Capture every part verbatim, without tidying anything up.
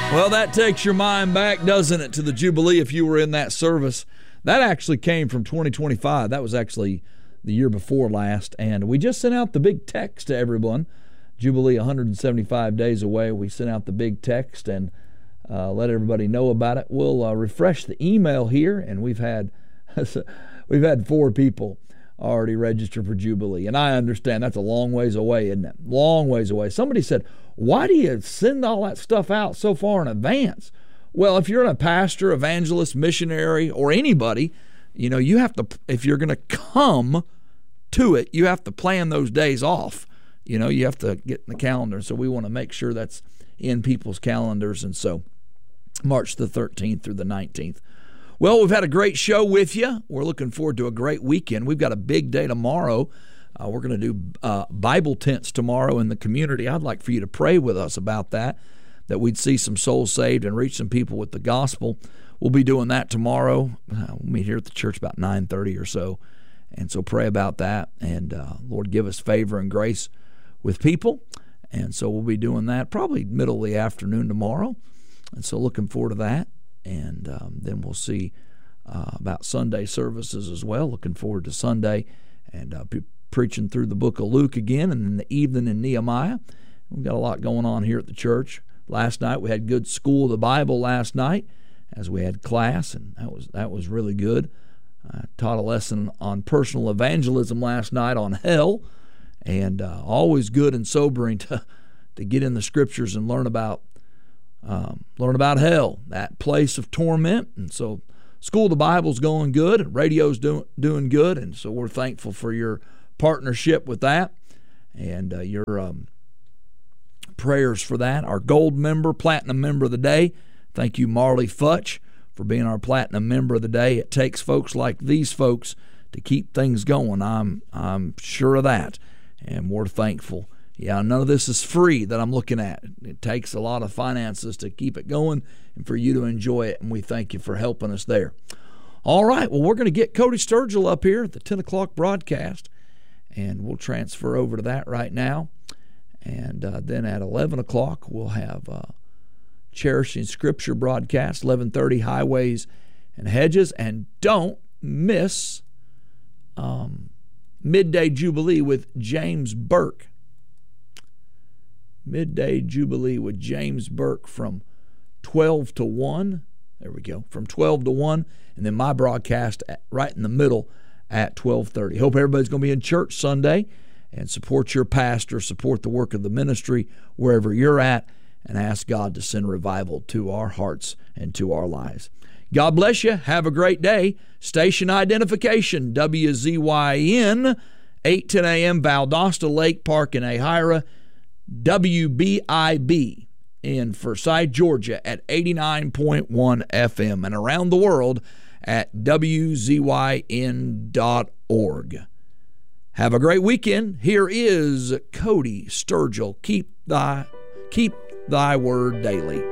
Well, that takes your mind back, doesn't it, to the Jubilee if you were in that service. That actually came from twenty twenty-five. That was actually the year before last. And we just sent out the big text to everyone. Jubilee one hundred seventy-five days away. We sent out the big text and uh, let everybody know about it. We'll uh, refresh the email here, and we've had we've had four people already registered for Jubilee. And I understand that's a long ways away, isn't it? Long ways away. Somebody said, why do you send all that stuff out so far in advance? Well, if you're a pastor, evangelist, missionary, or anybody, you know, you have to, if you're going to come to it, you have to plan those days off. You know, you have to get in the calendar. So we want to make sure that's in people's calendars. And so March the thirteenth through the nineteenth. Well, we've had a great show with you. We're looking forward to a great weekend. We've got a big day tomorrow. Uh, we're going to do uh, Bible tents tomorrow in the community. I'd like for you to pray with us about that, that we'd see some souls saved and reach some people with the gospel. We'll be doing that tomorrow. Uh, we'll meet here at the church about nine thirty or so. And so pray about that. And uh, Lord, give us favor and grace with people. And so we'll be doing that probably middle of the afternoon tomorrow. And so looking forward to that. And um, then we'll see uh, about Sunday services as well. Looking forward to Sunday and uh, be preaching through the book of Luke again, and in the evening in Nehemiah. We've got a lot going on here at the church. Last night we had good school of the Bible last night as we had class, and that was that was really good. I taught a lesson on personal evangelism last night on hell, and uh, always good and sobering to to get in the scriptures and learn about Um, learn about hell, that place of torment. And so School of the Bible's going good, radio's doing doing good, and so we're thankful for your partnership with that and uh, your um, prayers for that. Our gold member, platinum member of the day, thank you, Marley Futch, for being our platinum member of the day. It takes folks like these folks to keep things going. I'm I'm sure of that, and we're thankful. Yeah, none of this is free that I'm looking at. It takes a lot of finances to keep it going and for you to enjoy it, and we thank you for helping us there. All right, well, we're going to get Cody Sturgill up here at the ten o'clock broadcast, and we'll transfer over to that right now. And uh, then at eleven o'clock, we'll have uh, Cherishing Scripture broadcast, eleven thirty Highways and Hedges. And don't miss um, Midday Jubilee with James Burke. Midday Jubilee with James Burke from twelve to one. There we go. From twelve to one. And then my broadcast at, right in the middle at twelve thirty. Hope everybody's going to be in church Sunday and support your pastor, support the work of the ministry wherever you're at, and ask God to send revival to our hearts and to our lives. God bless you. Have a great day. Station identification, W Z Y N, eight ten a.m. Valdosta Lake Park in Ahira. W B I B in Forsyth, Georgia at eighty-nine point one F M and around the world at W Z Y N dot org. Have a great weekend. Here is Cody Sturgill. Keep thy, keep thy word daily.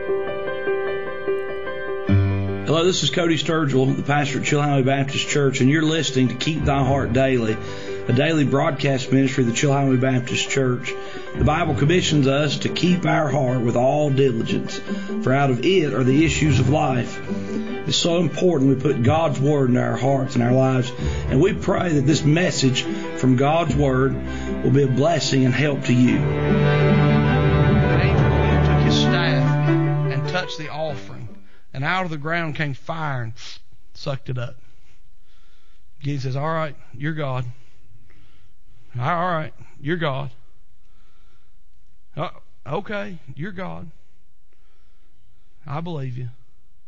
Hello, this is Cody Sturgill, the pastor at Chilhowee Baptist Church, and you're listening to Keep Thy Heart Daily, a daily broadcast ministry of the Chilhowee Baptist Church. The Bible commissions us to keep our heart with all diligence, for out of it are the issues of life. It's so important we put God's Word in our hearts and our lives, and we pray that this message from God's Word will be a blessing and help to you. An angel took his staff and touched the offering, and out of the ground came fire and sucked it up. Gideon says, all right, you're God. All right, you're God. Uh, okay, you're God. I believe you.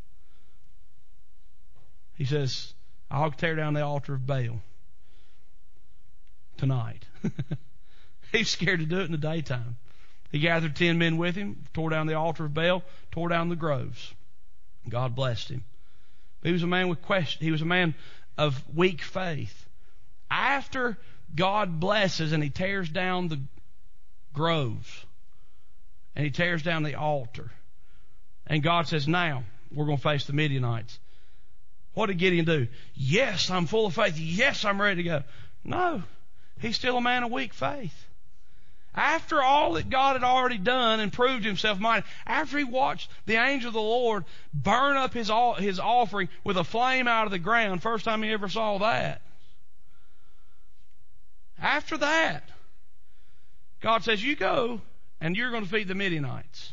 He says, I'll tear down the altar of Baal tonight. He's scared to do it in the daytime. He gathered ten men with him, tore down the altar of Baal, tore down the groves. God blessed him. He was a man with question. He was a man of weak faith. After God blesses and he tears down the groves and he tears down the altar, and God says, now we're going to face the Midianites. What did Gideon do? Yes, I'm full of faith. Yes, I'm ready to go. No, he's still a man of weak faith. After all that God had already done and proved himself mighty, after he watched the angel of the Lord burn up his his offering with a flame out of the ground, first time he ever saw that. After that, God says, you go and you're going to feed the Midianites.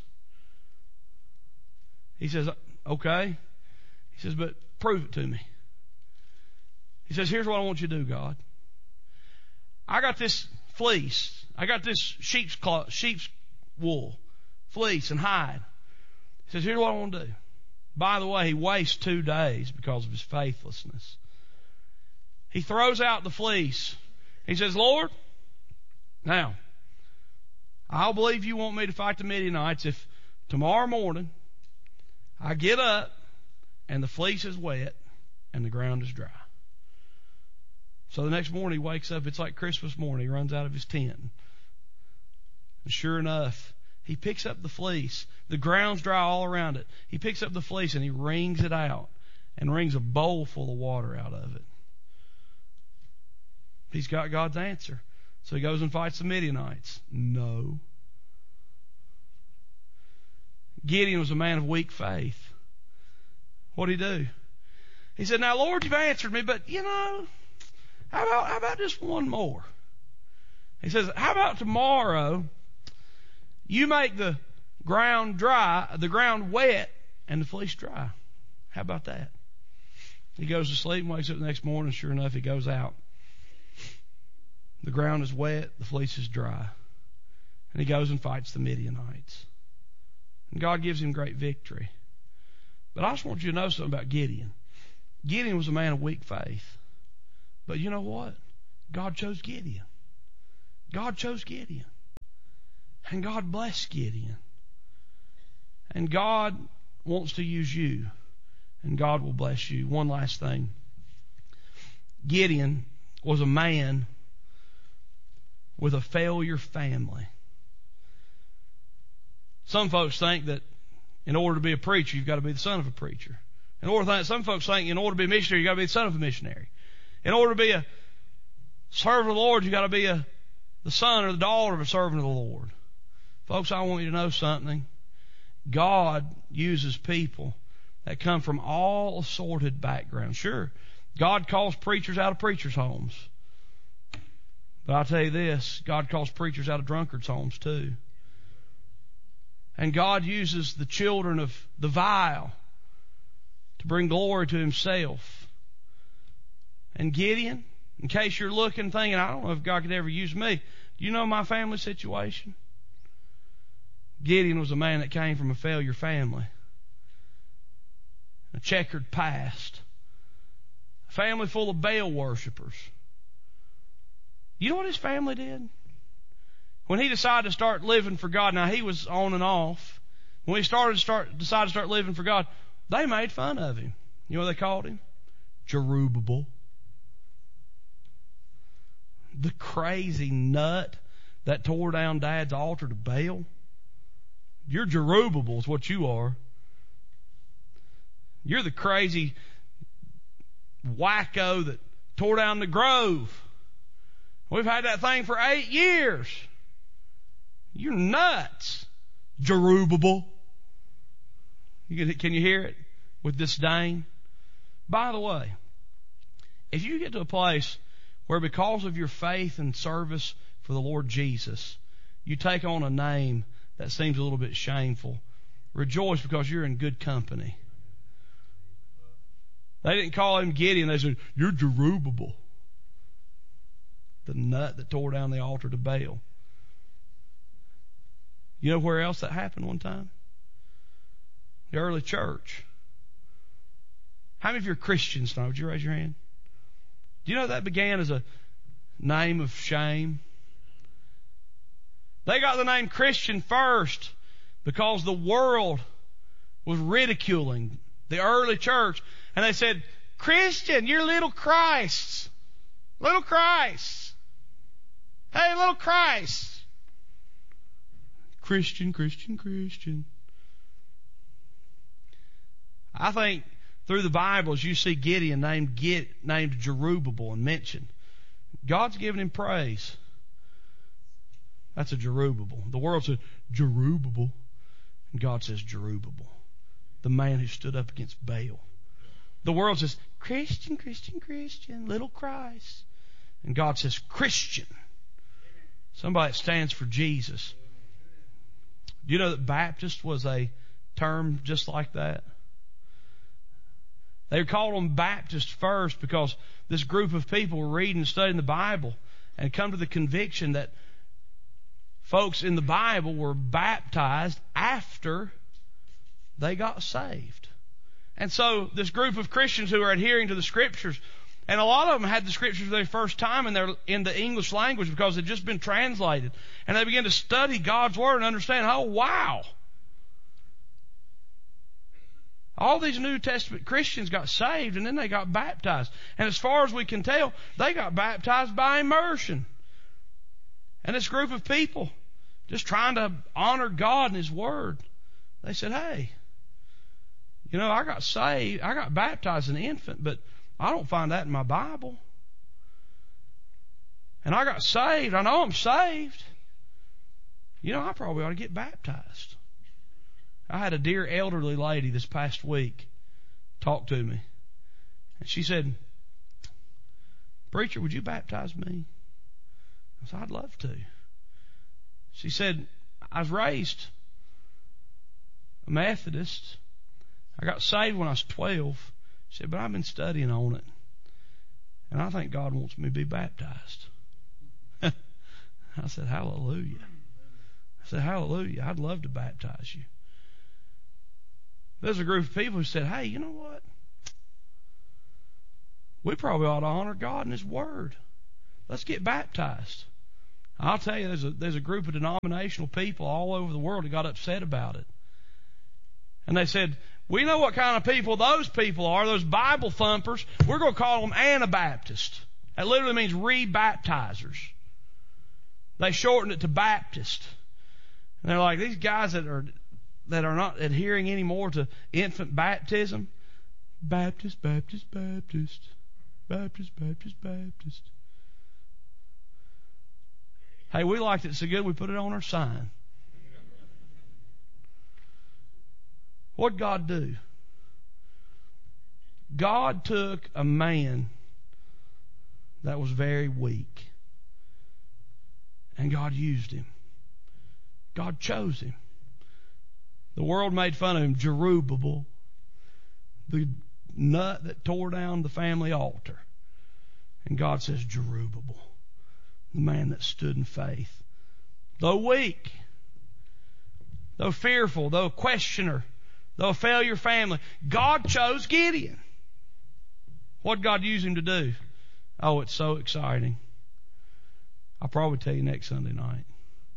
He says, okay. He says, but prove it to me. He says, here's what I want you to do, God. I got this fleece. I got this sheep's cloth, sheep's wool, fleece and hide. He says, here's what I want to do. By the way, he wastes two days because of his faithlessness. He throws out the fleece. He says, Lord, now, I'll believe you want me to fight the Midianites if tomorrow morning I get up and the fleece is wet and the ground is dry. So the next morning he wakes up, it's like Christmas morning, he runs out of his tent. And sure enough, he picks up the fleece. The ground's dry all around it. He picks up the fleece and he wrings it out and wrings a bowl full of water out of it. He's got God's answer. So he goes and fights the Midianites. No. Gideon was a man of weak faith. What did he do? He said, now, Lord, you've answered me, but, you know, how about, how about just one more? He says, how about tomorrow you make the ground dry, the ground wet, and the fleece dry? How about that? He goes to sleep and wakes up the next morning. Sure enough, he goes out. The ground is wet, the fleece is dry. And he goes and fights the Midianites. And God gives him great victory. But I just want you to know something about Gideon. Gideon was a man of weak faith. But you know what? God chose Gideon. God chose Gideon. And God blessed Gideon. And God wants to use you. And God will bless you. One last thing. Gideon was a man with a failure family. Some folks think that in order to be a preacher, you've got to be the son of a preacher. In order to think, some folks think in order to be a missionary, you've got to be the son of a missionary. In order to be a servant of the Lord, you've got to be a, the son or the daughter of a servant of the Lord. Folks, I want you to know something. God uses people that come from all assorted backgrounds. Sure, God calls preachers out of preachers' homes. But I'll tell you this, God calls preachers out of drunkards' homes too. And God uses the children of the vile to bring glory to himself. And Gideon, in case you're looking thinking, I don't know if God could ever use me. Do you know my family situation? Gideon was a man that came from a failure family. A checkered past. A family full of Baal worshipers. You know what his family did? When he decided to start living for God, now he was on and off. When he started to start, decided to start living for God, they made fun of him. You know what they called him? Jerubbaal. The crazy nut that tore down Dad's altar to Baal. You're Jerubbaal is what you are. You're the crazy wacko that tore down the grove. We've had that thing for eight years. You're nuts, Jerubbaal. You can, can you hear it with disdain? By the way, if you get to a place where because of your faith and service for the Lord Jesus, you take on a name that seems a little bit shameful, rejoice because you're in good company. They didn't call him Gideon. They said, you're Jerubbaal, the nut that tore down the altar to Baal. You know where else that happened one time? The early church. How many of you are Christians now? Would you raise your hand? Do you know that began as a name of shame? They got the name Christian first because the world was ridiculing the early church. And they said, Christian, you're little Christs. Little Christs. Hey, little Christ. Christian, Christian, Christian. I think through the Bibles you see Gideon named named Jerubbaal and mentioned. God's given him praise. That's a Jerubbaal. The world says, Jerubbaal. And God says, Jerubbaal. The man who stood up against Baal. The world says, Christian, Christian, Christian, little Christ. And God says, Christian. Somebody that stands for Jesus. Do you know that Baptist was a term just like that? They called them Baptist first because this group of people were reading and studying the Bible and come to the conviction that folks in the Bible were baptized after they got saved. And so this group of Christians who are adhering to the Scriptures, and a lot of them had the Scriptures for their first time in, their, in the English language because they'd just been translated. And they began to study God's Word and understand, oh, wow. All these New Testament Christians got saved and then they got baptized. And as far as we can tell, they got baptized by immersion. And this group of people, just trying to honor God and His Word, they said, hey, you know, I got saved, I got baptized as an infant, but I don't find that in my Bible. And I got saved, I know I'm saved. You know, I probably ought to get baptized. I had a dear elderly lady this past week talk to me. And she said, preacher, would you baptize me? I said, I'd love to. She said, I was raised a Methodist. I got saved when I was twelve. She said, but I've been studying on it. And I think God wants me to be baptized. I said, hallelujah. I said, hallelujah. I'd love to baptize you. There's a group of people who said, hey, you know what? We probably ought to honor God and His Word. Let's get baptized. I'll tell you, there's a, there's a group of denominational people all over the world who got upset about it. And they said, we know what kind of people those people are, those Bible thumpers. We're going to call them Anabaptist. That literally means re-baptizers. They shortened it to Baptist. And they're like, these guys that are that are not adhering anymore to infant baptism, Baptist, Baptist, Baptist, Baptist, Baptist, Baptist. Hey, we liked it so good we put it on our sign. What'd God do? God took a man that was very weak, and God used him. God chose him. The world made fun of him, Jerubbaal, the nut that tore down the family altar. And God says, Jerubbaal, the man that stood in faith. Though weak, though fearful, though a questioner, though a failure family, God chose Gideon. What did God use him to do? Oh, it's so exciting. I'll probably tell you next Sunday night.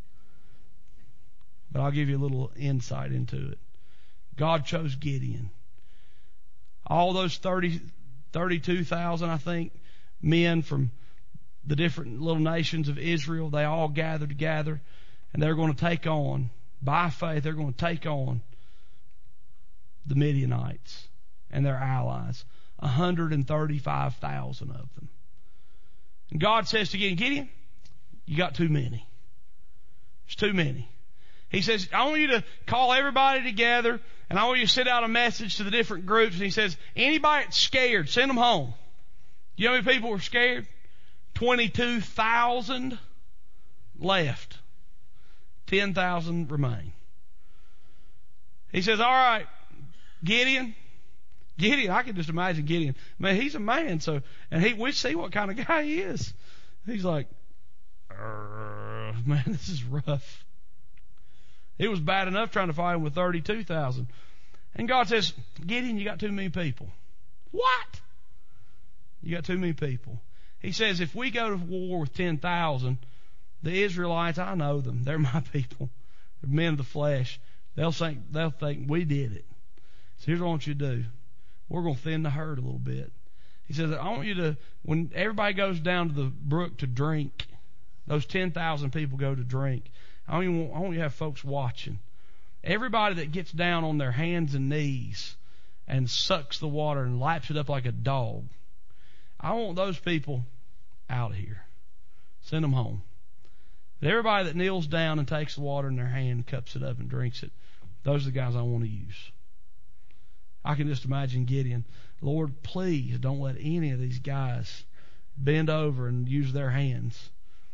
But I'll give you a little insight into it. God chose Gideon. All those thirty, thirty-two thousand, I think, men from the different little nations of Israel, they all gathered together, and they're going to take on, by faith, they're going to take on the Midianites and their allies. one hundred thirty-five thousand of them. And God says to Gideon, Gideon, you got too many. There's too many. He says, I want you to call everybody together, and I want you to send out a message to the different groups. And he says, anybody that's scared, send them home. You know how many people were scared? twenty-two thousand left. ten thousand remain. He says, all right, Gideon. Gideon, I can just imagine Gideon. Man, he's a man, so, and he, we see what kind of guy he is. He's like, man, this is rough. It was bad enough trying to fight him with thirty-two thousand. And God says, Gideon, you got too many people. What? You got too many people. He says, if we go to war with ten thousand, the Israelites, I know them. They're my people. They're men of the flesh. They'll think, they'll think we did it. So here's what I want you to do. We're going to thin the herd a little bit. He says, I want you to, when everybody goes down to the brook to drink, those ten thousand people go to drink. I don't even want, I want you to have folks watching. Everybody that gets down on their hands and knees and sucks the water and laps it up like a dog, I want those people out of here. Send them home. But everybody that kneels down and takes the water in their hand, cups it up and drinks it, those are the guys I want to use. I can just imagine Gideon, Lord, please don't let any of these guys bend over and use their hands.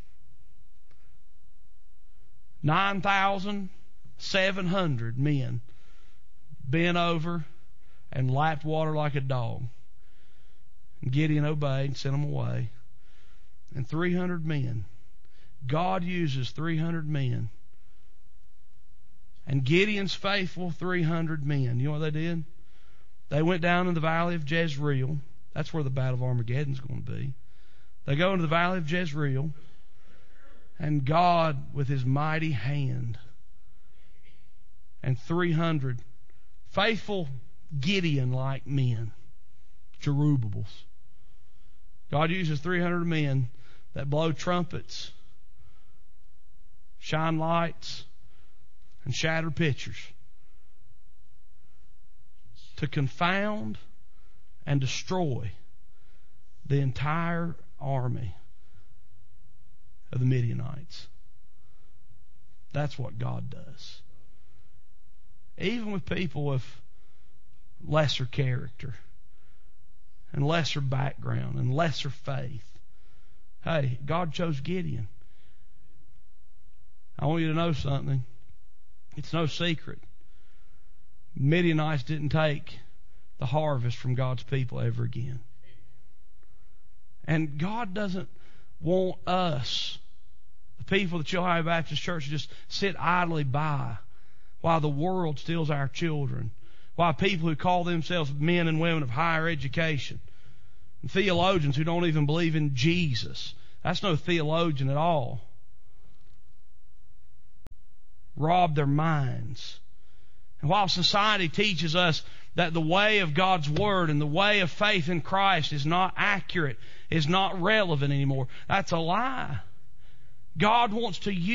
nine thousand seven hundred men bent over and lapped water like a dog. And Gideon obeyed and sent them away. And three hundred men. God uses three hundred men. And Gideon's faithful three hundred men. You know what they did? They went down in the valley of Jezreel. That's where the Battle of Armageddon is going to be. They go into the valley of Jezreel. And God, with His mighty hand, and three hundred faithful Gideon-like men, Jerubbaals. God uses three hundred men that blow trumpets, shine lights, and shatter pitchers to confound and destroy the entire army of the Midianites. That's what God does. Even with people of lesser character and lesser background and lesser faith. Hey, God chose Gideon. I want you to know something. It's no secret. Midianites didn't take the harvest from God's people ever again. And God doesn't want us, the people of the Chilhowee Baptist Church, to just sit idly by while the world steals our children, while people who call themselves men and women of higher education, and theologians who don't even believe in Jesus, that's no theologian at all, rob their minds. And while society teaches us that the way of God's Word and the way of faith in Christ is not accurate, is not relevant anymore, that's a lie. God wants to use